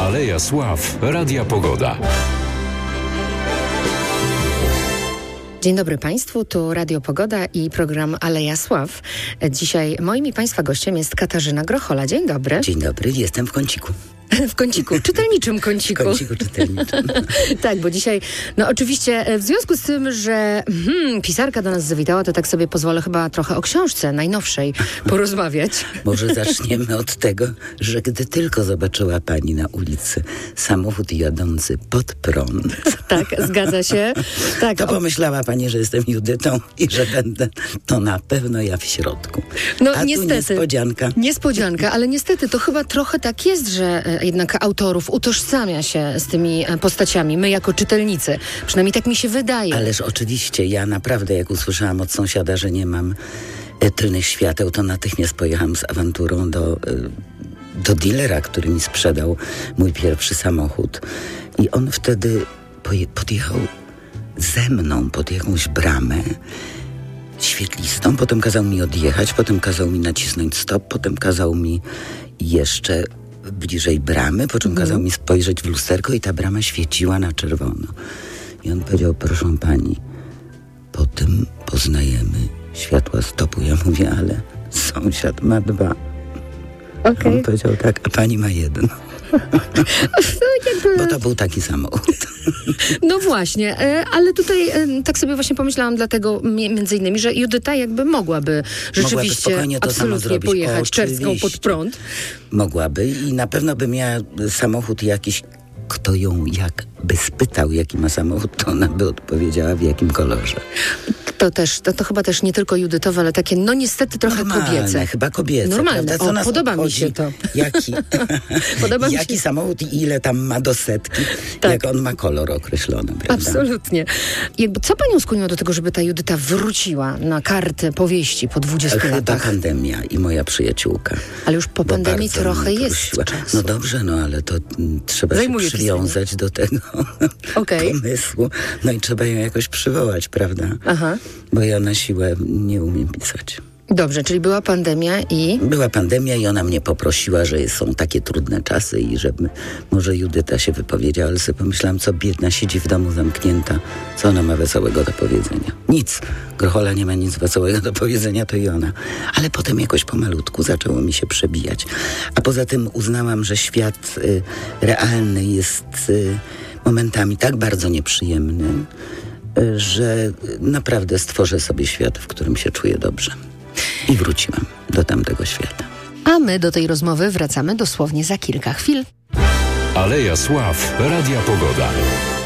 Aleja Sław Radia Pogoda. Dzień dobry Państwu, tu Radio Pogoda i program Aleja Sław. Dzisiaj moim i Państwa gościem jest Katarzyna Grochola. Dzień dobry. Dzień dobry, jestem w kąciku. W kąciku, czytelniczym kąciku. W kąciku czytelniczym. Tak, bo dzisiaj, no oczywiście w związku z tym, że pisarka do nas zawitała, to tak sobie pozwolę chyba trochę o książce najnowszej porozmawiać. Może zaczniemy od tego, że gdy tylko zobaczyła pani na ulicy samochód jadący pod prąd. Tak, zgadza się. Tak, to pomyślała pani, że jestem Judytą i że będę to na pewno ja w środku. No a niestety. Tu niespodzianka. Niespodzianka, ale niestety to chyba trochę tak jest, że jednak autorów utożsamia się z tymi postaciami, my jako czytelnicy. Przynajmniej tak mi się wydaje. Ależ oczywiście, ja naprawdę jak usłyszałam od sąsiada, że nie mam tylnych świateł, to natychmiast pojechałam z awanturą do dealera, który mi sprzedał mój pierwszy samochód. I on wtedy podjechał ze mną pod jakąś bramę świetlistą, potem kazał mi odjechać, potem kazał mi nacisnąć stop, potem kazał mi jeszcze bliżej bramy, po czym kazał mi spojrzeć w lusterko i ta brama świeciła na czerwono. I on powiedział, proszę pani, potem poznajemy światła stopu. Ja mówię, ale sąsiad ma 2. Okay. On powiedział tak, a pani ma 1. Bo to był taki samochód. No właśnie, ale tutaj tak sobie właśnie pomyślałam dlatego między innymi, że Judyta jakby mogłaby rzeczywiście absolutnie pojechać czerwką pod prąd. Mogłaby i na pewno by miała samochód jakiś, kto ją jakby spytał, jaki ma samochód, to ona by odpowiedziała w jakim kolorze. To chyba też nie tylko judytowe, ale takie, no niestety trochę kobiece. Chyba kobiece. Normalne, podoba mi się to. Jaki samochód i ile tam ma do setki, tak. Jak on ma kolor określony, prawda? Absolutnie. Jakby co panią skłoniło do tego, żeby ta Judyta wróciła na kartę powieści po 20 latach? Chyba pandemia i moja przyjaciółka. Ale już po pandemii trochę jest czas. No dobrze, no ale to trzeba się przywiązać do tego pomysłu. No i trzeba ją jakoś przywołać, prawda? Aha. Bo ja na siłę nie umiem pisać. Dobrze, czyli była pandemia i... Była pandemia i ona mnie poprosiła, że są takie trudne czasy i żeby może Judyta się wypowiedziała, ale sobie pomyślałam, co biedna siedzi w domu zamknięta, co ona ma wesołego do powiedzenia. Nic. Grochola nie ma nic wesołego do powiedzenia, to i ona. Ale potem jakoś pomalutku zaczęło mi się przebijać. A poza tym uznałam, że świat realny jest momentami tak bardzo nieprzyjemny, że naprawdę stworzę sobie świat, w którym się czuję dobrze. I wróciłam do tamtego świata. A my do tej rozmowy wracamy dosłownie za kilka chwil. Aleja Sław Radia Pogoda.